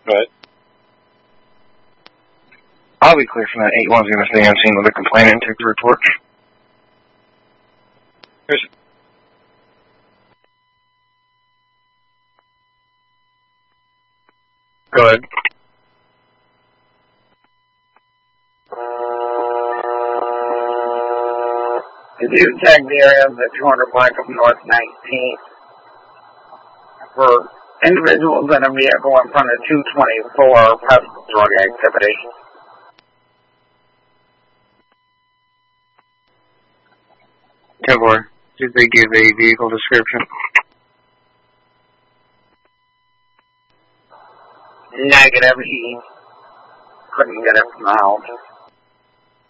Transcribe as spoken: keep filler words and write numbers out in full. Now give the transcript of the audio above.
Right. I'll be clear from that. eight one's going to stay on scene with a complainant and take the report. Here's Go ahead. Did you check the area of the two hundred block of North nineteenth for individuals in a vehicle in front of two twenty-four possible drug activity? ten four. Did they give a vehicle description? Negative. He couldn't get it from the house.